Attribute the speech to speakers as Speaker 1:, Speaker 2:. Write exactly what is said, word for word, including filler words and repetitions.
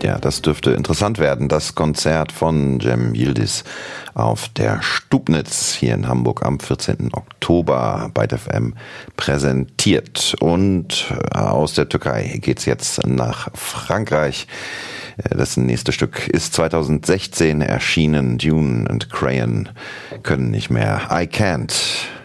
Speaker 1: Ja, das dürfte interessant werden. Das Konzert von Cem Yildiz auf der Stubnitz hier in Hamburg am vierzehnten Oktober bei Byte F M präsentiert. Und aus der Türkei geht's jetzt nach Frankreich. Das nächste Stück ist zweitausendsechzehn erschienen. Dune and Crayon können nicht mehr. I Can't.